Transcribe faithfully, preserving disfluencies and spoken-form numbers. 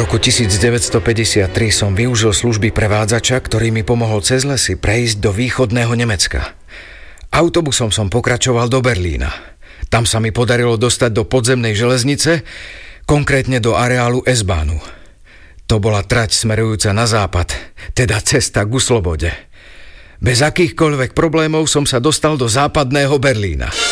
roku devätnásťstopäťdesiattri som využil služby prevádzača, ktorý mi pomohol cez lesy prejsť do východného Nemecka. Autobusom som pokračoval do Berlína. Tam sa mi podarilo dostať do podzemnej železnice, konkrétne do areálu S-Bahnu. To bola trať smerujúca na západ, teda cesta ku slobode. Bez akýchkoľvek problémov som sa dostal do západného Berlína.